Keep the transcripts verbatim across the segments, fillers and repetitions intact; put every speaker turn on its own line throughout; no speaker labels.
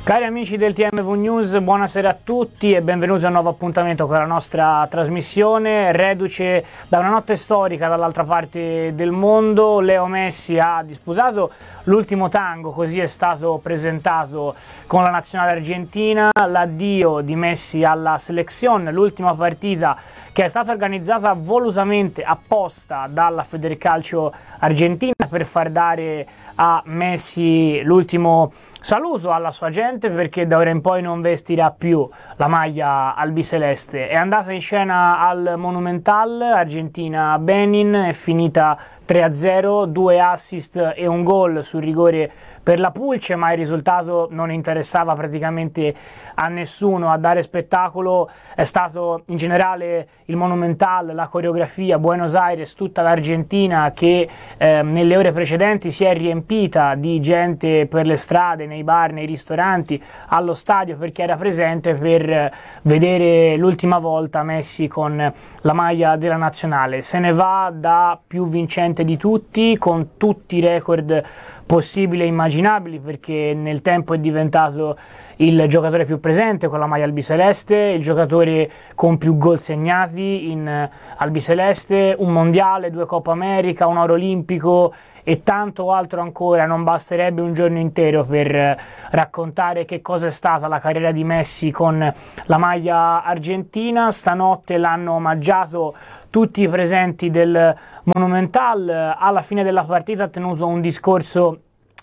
Cari amici del T M V News, buonasera a tutti e benvenuti a un nuovo appuntamento con la nostra trasmissione. Reduce da una notte storica dall'altra parte del mondo, Leo Messi ha disputato l'ultimo tango, così è stato presentato con la nazionale argentina, l'addio di Messi alla selezione, l'ultima partita che è stata organizzata volutamente apposta dalla Federcalcio argentina per far dare a Messi l'ultimo saluto alla sua gente, perché da ora in poi non vestirà più la maglia albiceleste. È andata in scena al Monumental, Argentina-Benin, è finita tre a zero, due assist e un gol sul rigore per la Pulce, ma il risultato non interessava praticamente a nessuno. A dare spettacolo è stato in generale il Monumental, la coreografia, Buenos Aires, tutta l'Argentina che eh, nelle ore precedenti si è riempita di gente per le strade, nei bar, nei ristoranti, allo stadio, perché era presente per vedere l'ultima volta Messi con la maglia della nazionale. Se ne va da più vincente di tutti, con tutti i record possibili e immaginabili, perché nel tempo è diventato il giocatore più presente con la maglia albiceleste, il giocatore con più gol segnati in albiceleste, un mondiale, due Coppa America, un oro olimpico e tanto altro ancora. Non basterebbe un giorno intero per raccontare che cosa è stata la carriera di Messi con la maglia argentina. Stanotte l'hanno omaggiato tutti i presenti del Monumental. Alla fine della partita ha tenuto un discorso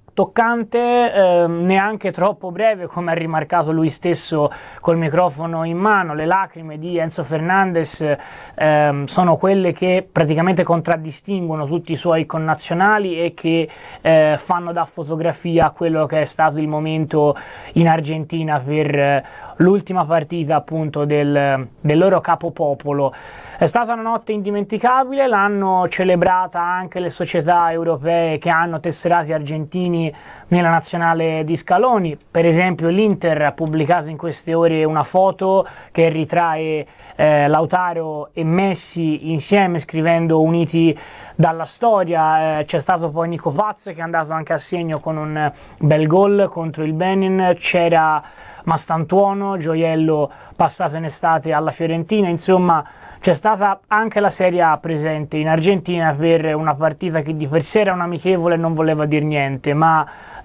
toccante, eh, neanche troppo breve, come ha rimarcato lui stesso col microfono in mano. Le lacrime di Enzo Fernandez eh, sono quelle che praticamente contraddistinguono tutti i suoi connazionali e che eh, fanno da fotografia a quello che è stato il momento in Argentina per eh, l'ultima partita appunto del, del loro capopopolo. È stata una notte indimenticabile, l'hanno celebrata anche le società europee che hanno tesserati argentini nella nazionale di Scaloni. Per esempio l'Inter ha pubblicato in queste ore una foto che ritrae eh, Lautaro e Messi insieme, scrivendo uniti dalla storia. Eh, c'è stato poi Nico Paz che è andato anche a segno con un bel gol contro il Benin, c'era Mastantuono, gioiello passato in estate alla Fiorentina. Insomma, c'è stata anche la Serie A presente in Argentina per una partita che di per sé era un amichevole e non voleva dire niente, ma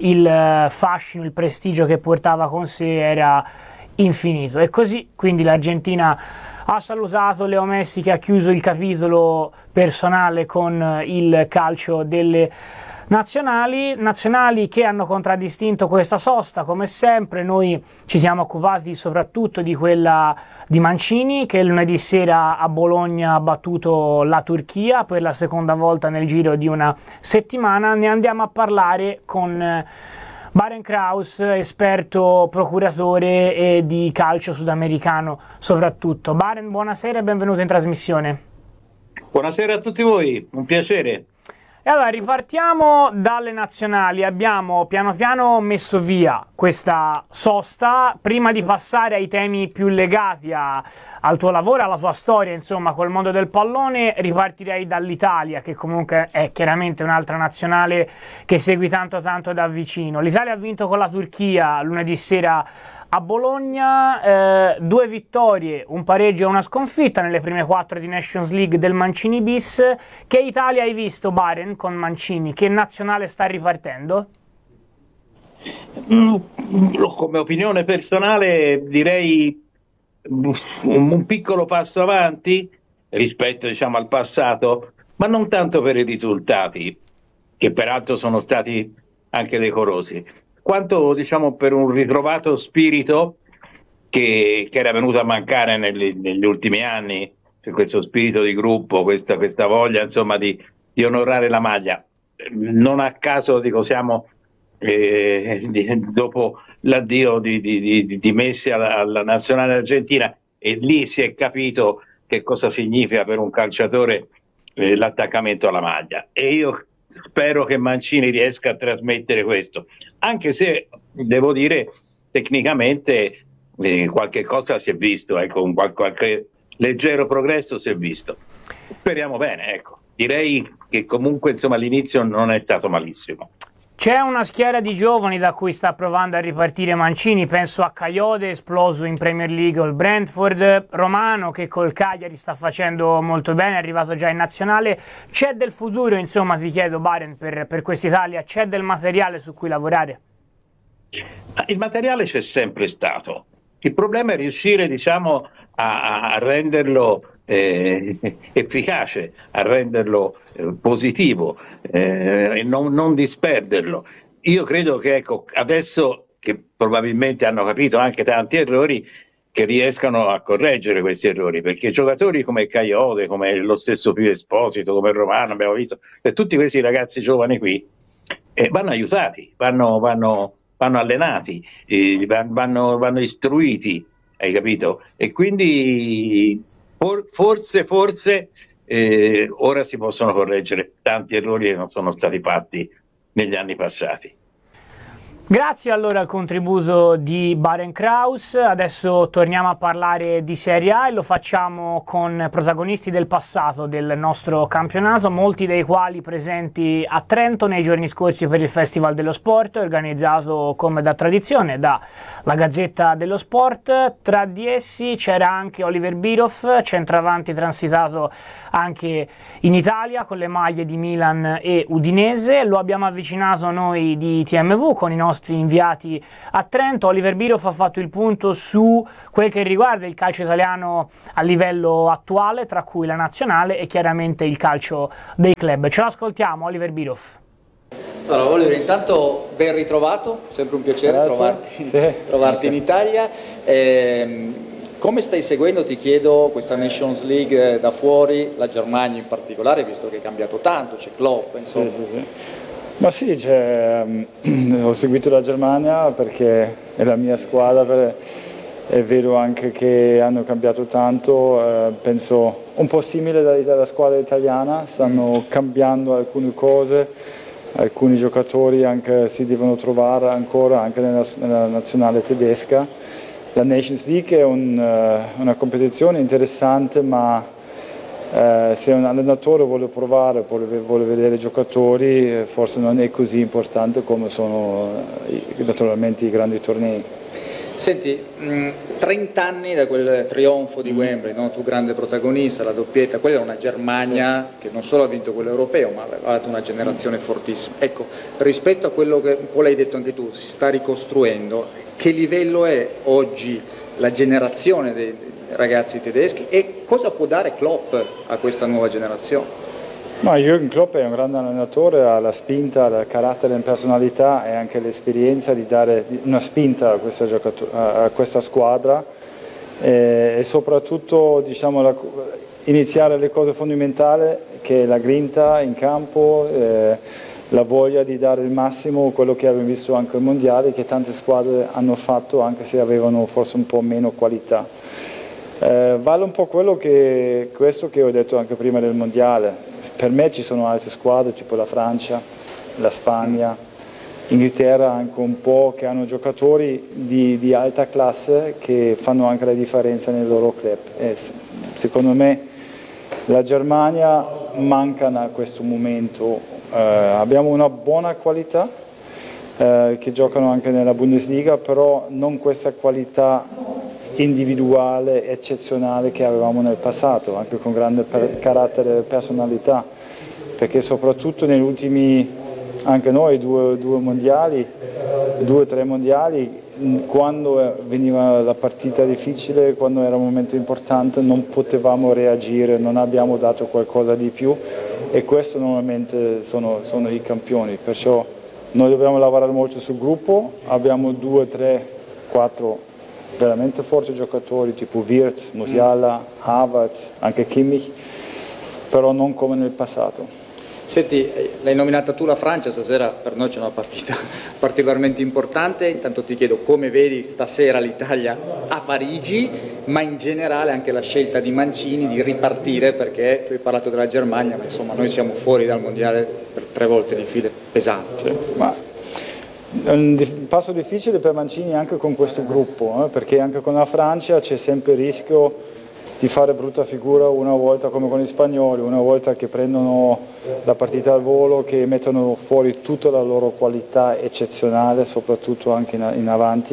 il fascino, il prestigio che portava con sé era infinito. E così quindi l'Argentina ha salutato Leo Messi, che ha chiuso il capitolo personale con il calcio delle Nazionali, nazionali che hanno contraddistinto questa sosta. Come sempre noi ci siamo occupati soprattutto di quella di Mancini, che lunedì sera a Bologna ha battuto la Turchia per la seconda volta nel giro di una settimana. Ne andiamo a parlare con Baren Kraus, esperto procuratore e di calcio sudamericano soprattutto. Baren, buonasera e benvenuto in trasmissione.
Buonasera a tutti voi, un piacere.
E allora ripartiamo dalle nazionali. Abbiamo piano piano messo via questa sosta. Prima di passare ai temi più legati a, al tuo lavoro, alla tua storia, insomma, col mondo del pallone, ripartirei dall'Italia, che comunque è chiaramente un'altra nazionale che segui tanto tanto da vicino. L'Italia ha vinto con la Turchia lunedì sera a Bologna, eh, due vittorie, un pareggio e una sconfitta nelle prime quattro di Nations League del Mancini bis. Che Italia hai visto, Baren, con Mancini? Che nazionale sta ripartendo?
Mm, come opinione personale direi un, un piccolo passo avanti rispetto, diciamo, al passato, ma non tanto per i risultati, che peraltro sono stati anche decorosi, quanto, diciamo, per un ritrovato spirito che, che era venuto a mancare negli, negli ultimi anni, cioè questo spirito di gruppo, questa, questa voglia, insomma, di, di onorare la maglia. Non a caso, dico, siamo eh, di, dopo l'addio di, di, di, di Messi alla, alla nazionale argentina, e lì si è capito che cosa significa per un calciatore eh, l'attaccamento alla maglia, e io spero che Mancini riesca a trasmettere questo, anche se devo dire tecnicamente eh, qualche cosa si è visto, ecco, un qualche, qualche leggero progresso si è visto. Speriamo bene, ecco. Direi che comunque, insomma, l'inizio non è stato malissimo.
C'è una schiera di giovani da cui sta provando a ripartire Mancini, penso a Kayode, esploso in Premier League al Brentford, Romano che col Cagliari sta facendo molto bene, è arrivato già in nazionale. C'è del futuro, insomma, ti chiedo Baren, per, per quest'Italia, c'è del materiale su cui lavorare?
Il materiale c'è sempre stato, il problema è riuscire, diciamo, a, a renderlo eh, efficace, a renderlo eh, positivo eh, e non, non disperderlo. Io credo che, ecco, adesso che probabilmente hanno capito anche tanti errori, che riescano a correggere questi errori, perché giocatori come Kayode, come lo stesso Pio Esposito, come Romano, abbiamo visto, e tutti questi ragazzi giovani qui eh, vanno aiutati, vanno, vanno, vanno allenati, eh, vanno, vanno istruiti, hai capito? E quindi for, forse, forse eh, ora si possono correggere tanti errori che non sono stati fatti negli anni passati.
Grazie allora al contributo di Baren Kraus. Adesso torniamo a parlare di Serie A e lo facciamo con protagonisti del passato del nostro campionato, molti dei quali presenti a Trento nei giorni scorsi per il Festival dello Sport, organizzato come da tradizione dalla Gazzetta dello Sport. Tra di essi c'era anche Oliver Bierhoff, centravanti transitato anche in Italia con le maglie di Milan e Udinese. Lo abbiamo avvicinato noi di T M V con i nostri inviati a Trento. Oliver Bierhoff ha fatto il punto su quel che riguarda il calcio italiano a livello attuale, tra cui la nazionale e chiaramente il calcio dei club. Ce l'ascoltiamo, Oliver Bierhoff.
Allora, Oliver, intanto ben ritrovato, sempre un piacere trovarti, sì. trovarti in Italia. Eh, come stai seguendo, ti chiedo, questa Nations League da fuori, la Germania in particolare, visto che è cambiato tanto, c'è Klopp, insomma.
Sì, sì, sì. Ma sì, cioè, ho seguito la Germania perché è la mia squadra per, e vedo anche che hanno cambiato tanto, eh, penso un po' simile dalla, dalla squadra italiana, stanno cambiando alcune cose, alcuni giocatori anche si devono trovare ancora anche nella, nella nazionale tedesca. La Nations League è un, uh, una competizione interessante, ma Eh, se un allenatore vuole provare, vuole, vuole vedere i giocatori, forse non è così importante come sono eh, naturalmente i grandi tornei.
Senti, trenta anni da quel trionfo di Wembley, no? Tu grande protagonista, la doppietta, quella è una Germania che non solo ha vinto quello europeo, ma ha dato una generazione fortissima. Ecco, rispetto a quello che un po' l'hai detto anche tu, si sta ricostruendo, che livello è oggi la generazione dei ragazzi tedeschi e cosa può dare Klopp a questa nuova generazione?
Ma Jürgen Klopp è un grande allenatore, ha la spinta, il carattere e personalità e anche l'esperienza di dare una spinta a questa, a questa squadra e, e soprattutto, diciamo, la, iniziare le cose fondamentali, che è la grinta in campo, eh, la voglia di dare il massimo, quello che abbiamo visto anche ai mondiali, che tante squadre hanno fatto anche se avevano forse un po' meno qualità. Eh, vale un po' quello che, questo che ho detto anche prima del mondiale. Per me ci sono altre squadre tipo la Francia, la Spagna, Inghilterra anche un po', che hanno giocatori di, di alta classe che fanno anche la differenza nei loro club. E secondo me la Germania manca a questo momento. Eh, abbiamo una buona qualità eh, che giocano anche nella Bundesliga, però non questa qualità individuale, eccezionale che avevamo nel passato, anche con grande per carattere e personalità, perché soprattutto negli ultimi, anche noi, due, due mondiali, due o tre mondiali, quando veniva la partita difficile, quando era un momento importante, non potevamo reagire, non abbiamo dato qualcosa di più e questo normalmente sono, sono i campioni, perciò noi dobbiamo lavorare molto sul gruppo, abbiamo due, tre, quattro veramente forti giocatori tipo Wirtz, Musiala, Havertz, anche Kimmich, però non come nel passato.
Senti, l'hai nominata tu la Francia, stasera per noi c'è una partita particolarmente importante, intanto ti chiedo come vedi stasera l'Italia a Parigi, ma in generale anche la scelta di Mancini di ripartire, perché tu hai parlato della Germania, ma insomma noi siamo fuori dal mondiale per tre volte di file, pesante.
Sì, ma è un passo difficile per Mancini anche con questo gruppo, eh, perché anche con la Francia c'è sempre il rischio di fare brutta figura una volta come con gli spagnoli, una volta che prendono la partita al volo, che mettono fuori tutta la loro qualità eccezionale, soprattutto anche in, in avanti,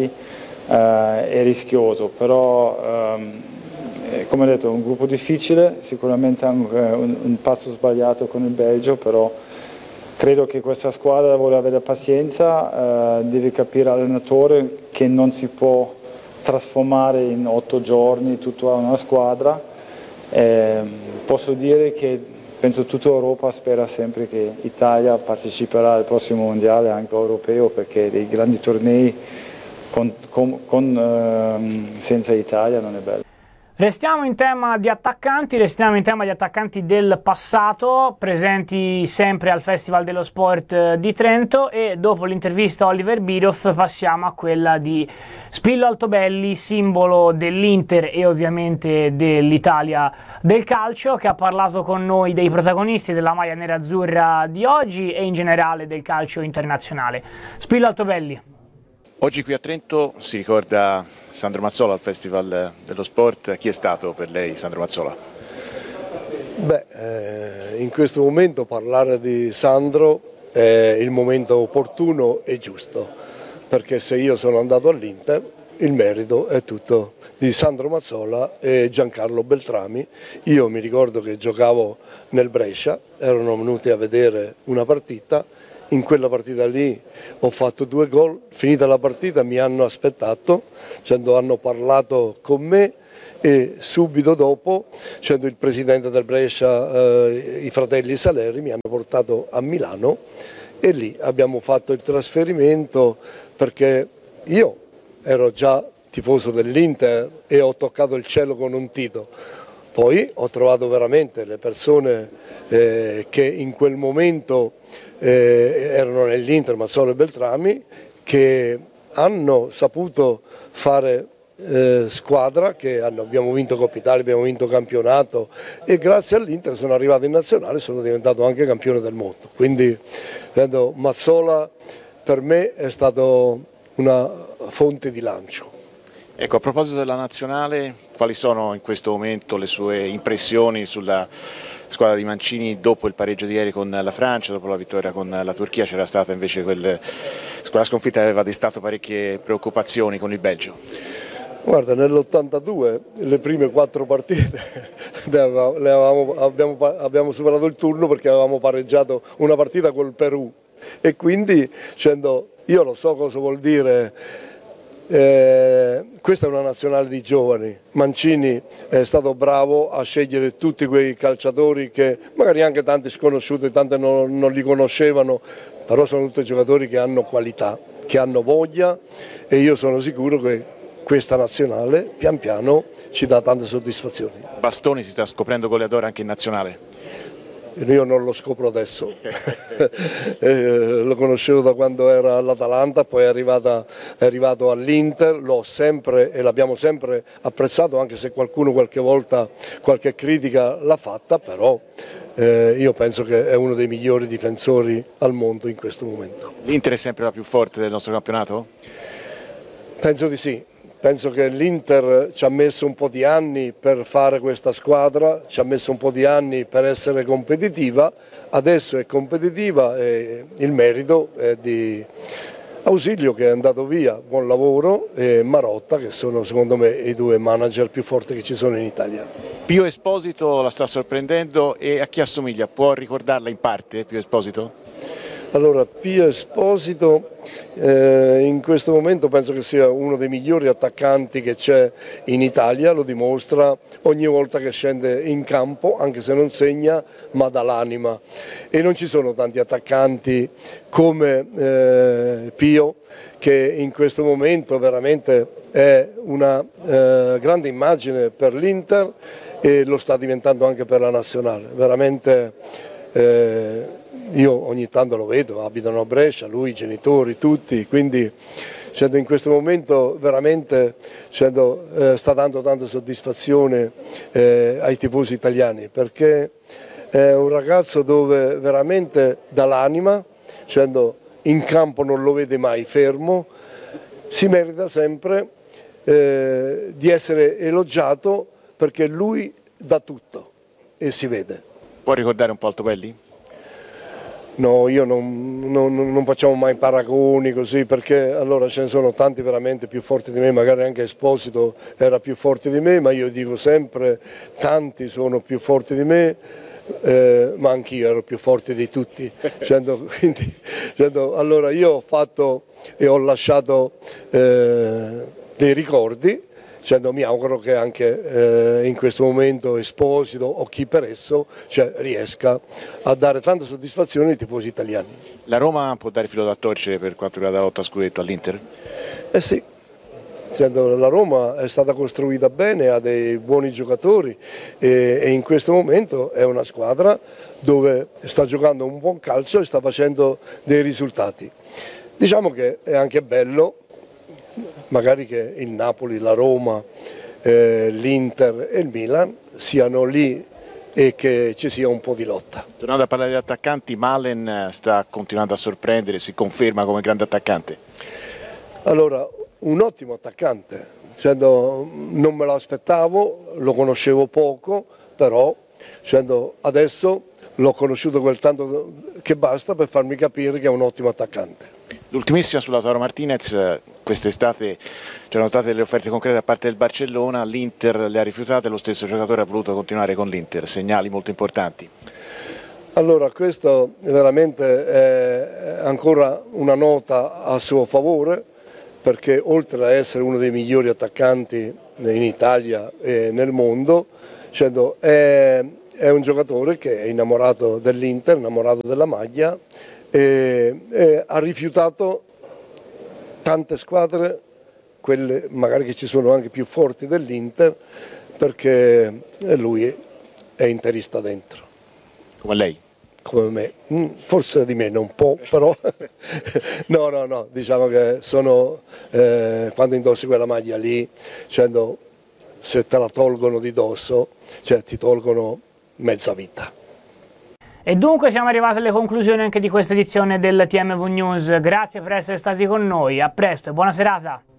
eh, è rischioso, però ehm, come detto è un gruppo difficile, sicuramente anche un, un passo sbagliato con il Belgio, però credo che questa squadra vuole avere pazienza, eh, deve capire l'allenatore che non si può trasformare in otto giorni tutta una squadra. Eh, posso dire che penso tutta Europa spera sempre che l'Italia parteciperà al prossimo mondiale anche europeo, perché dei grandi tornei con, con, con, ehm, senza Italia non è bello.
Restiamo in tema di attaccanti, restiamo in tema di attaccanti del passato, presenti sempre al Festival dello Sport di Trento, e dopo l'intervista a Oliver Bierhoff passiamo a quella di Spillo Altobelli, simbolo dell'Inter e ovviamente dell'Italia del calcio, che ha parlato con noi dei protagonisti della maglia nerazzurra di oggi e in generale del calcio internazionale. Spillo Altobelli.
Oggi qui a Trento si ricorda Sandro Mazzola al Festival dello Sport. Chi è stato per lei Sandro Mazzola?
Beh, eh, in questo momento parlare di Sandro è il momento opportuno e giusto, perché se io sono andato all'Inter il merito è tutto di Sandro Mazzola e Giancarlo Beltrami. Io mi ricordo che giocavo nel Brescia, erano venuti a vedere una partita. In quella partita lì ho fatto due gol, finita la partita mi hanno aspettato, cioè hanno parlato con me e subito dopo, cioè il presidente del Brescia, eh, i fratelli Saleri, mi hanno portato a Milano e lì abbiamo fatto il trasferimento, perché io ero già tifoso dell'Inter e ho toccato il cielo con un dito. Poi ho trovato veramente le persone eh, che in quel momento eh, erano nell'Inter, Mazzola e Beltrami, che hanno saputo fare eh, squadra, che hanno, abbiamo vinto Coppa Italia, abbiamo vinto campionato e grazie all'Inter sono arrivato in nazionale e sono diventato anche campione del mondo. Quindi vedo, Mazzola per me è stato una fonte di lancio.
Ecco, a proposito della nazionale, quali sono in questo momento le sue impressioni sulla squadra di Mancini dopo il pareggio di ieri con la Francia, dopo la vittoria con la Turchia? C'era stata invece quel, quella sconfitta che aveva destato parecchie preoccupazioni con il Belgio.
Guarda, nell'ottantadue le prime quattro partite le avevamo, le avevamo, abbiamo, abbiamo superato il turno perché avevamo pareggiato una partita col Perù e quindi dicendo, io lo so cosa vuol dire. Eh, questa è una nazionale di giovani. Mancini è stato bravo a scegliere tutti quei calciatori che magari anche tanti sconosciuti, tanti non, non li conoscevano, però sono tutti giocatori che hanno qualità, che hanno voglia e io sono sicuro che questa nazionale pian piano ci dà tante soddisfazioni.
Bastoni si sta scoprendo goleadore anche in nazionale?
Io non lo scopro adesso, eh, lo conoscevo da quando era all'Atalanta, poi è, arrivata, è arrivato all'Inter, l'ho sempre e l'abbiamo sempre apprezzato, anche se qualcuno qualche volta qualche critica l'ha fatta, però eh, io penso che è uno dei migliori difensori al mondo in questo momento.
L'Inter è sempre la più forte del nostro campionato?
Penso di sì. Penso che l'Inter ci ha messo un po' di anni per fare questa squadra, ci ha messo un po' di anni per essere competitiva, adesso è competitiva e il merito è di Ausilio che è andato via, buon lavoro, e Marotta che sono secondo me i due manager più forti che ci sono in Italia.
Pio Esposito la sta sorprendendo e a chi assomiglia? Può ricordarla in parte Pio Esposito?
Allora, Pio Esposito eh, in questo momento penso che sia uno dei migliori attaccanti che c'è in Italia, lo dimostra ogni volta che scende in campo, anche se non segna, ma dà l'anima. E non ci sono tanti attaccanti come eh, Pio, che in questo momento veramente è una eh, grande immagine per l'Inter e lo sta diventando anche per la nazionale. Veramente eh, io ogni tanto lo vedo, abitano a Brescia, lui, i genitori, tutti, quindi in questo momento veramente eh, sta dando tanta soddisfazione eh, ai tifosi italiani, perché è un ragazzo dove veramente dà l'anima, in campo non lo vede mai fermo, si merita sempre eh, di essere elogiato perché lui dà tutto e si vede.
Può ricordare un po' Altobelli?
No, io non, non, non facciamo mai paragoni così, perché allora ce ne sono tanti veramente più forti di me, magari anche Esposito era più forte di me, ma io dico sempre tanti sono più forti di me, eh, ma anch'io ero più forte di tutti. Cento, quindi, cento, allora io ho fatto e ho lasciato eh, dei ricordi. Cioè, mi auguro che anche eh, in questo momento Esposito o chi per esso, cioè, riesca a dare tante soddisfazioni ai tifosi italiani.
La Roma può dare filo da torcere per quanto riguarda la lotta a scudetto all'Inter?
Eh sì, cioè, la Roma è stata costruita bene, ha dei buoni giocatori e, e in questo momento è una squadra dove sta giocando un buon calcio e sta facendo dei risultati. Diciamo che è anche bello magari che il Napoli, la Roma, eh, l'Inter e il Milan siano lì e che ci sia un po' di lotta.
Tornando a parlare di attaccanti, Malen sta continuando a sorprendere, si conferma come grande attaccante?
Allora, un ottimo attaccante, cioè, non me lo aspettavo, lo conoscevo poco, però cioè, adesso l'ho conosciuto quel tanto che basta per farmi capire che è un ottimo attaccante.
L'ultimissima sulla Lautaro Martinez, quest'estate c'erano state delle offerte concrete da parte del Barcellona, l'Inter le ha rifiutate, lo stesso giocatore ha voluto continuare con l'Inter, segnali molto importanti.
Allora questo veramente è ancora una nota a suo favore, perché oltre a essere uno dei migliori attaccanti in Italia e nel mondo, cioè, è, è un giocatore che è innamorato dell'Inter, innamorato della maglia, e, e ha rifiutato tante squadre, quelle magari che ci sono anche più forti dell'Inter, perché lui è interista dentro.
Come lei?
Come me, forse di meno un po', però no, no, no, diciamo che sono, eh, quando indossi quella maglia lì, cioè, se te la tolgono di dosso, cioè, ti tolgono mezza vita.
E dunque siamo arrivati alle conclusioni anche di questa edizione del T M V News. Grazie per essere stati con noi, a presto e buona serata.